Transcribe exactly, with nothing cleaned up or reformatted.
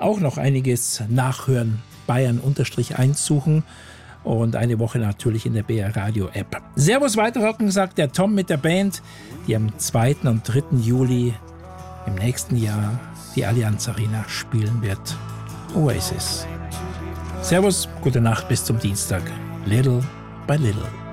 auch noch einiges nachhören. Bayern eins suchen und eine Woche natürlich in der B R Radio App. Servus weiterrocken, sagt der Tom mit der Band, die am zweiten und dritten Juli im nächsten Jahr die Allianz Arena spielen wird. Oasis. Servus, gute Nacht, bis zum Dienstag. Little by little.